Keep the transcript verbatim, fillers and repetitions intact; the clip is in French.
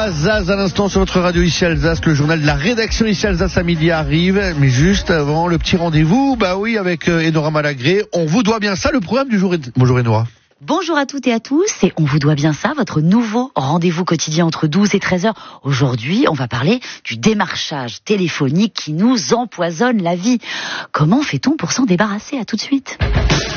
Enora, Zaz à l'instant sur votre radio ici Alsace, le journal de la rédaction ici Alsace à midi arrive, mais juste avant le petit rendez-vous, bah oui, avec euh, Enora Malagré, on vous doit bien ça, le programme du jour. Est... Bonjour Enora. Bonjour à toutes et à tous, et on vous doit bien ça, votre nouveau rendez-vous quotidien entre douze et treize heures. Aujourd'hui, on va parler du démarchage téléphonique qui nous empoisonne la vie. Comment fait-on pour s'en débarrasser? À tout de suite.